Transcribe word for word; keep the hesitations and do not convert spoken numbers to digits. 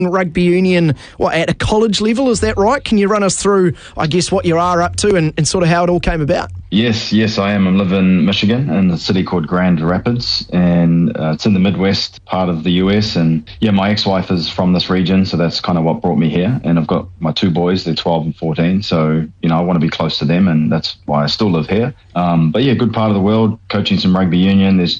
rugby union what, at a college level, is that right? Can you run us through, I guess, what you are up to and, and sort of how it all came about? Yes, yes, I am. I live in Michigan, in a city called Grand Rapids, and uh, it's in the Midwest part of the U S. And yeah, my ex-wife is from this region, so that's kind of what brought me here. And I've got my two boys, they're twelve and fourteen, so, you know, I want to be close to them, and that's why I still live here. Um, but yeah, good part of the world, coaching some rugby union. There's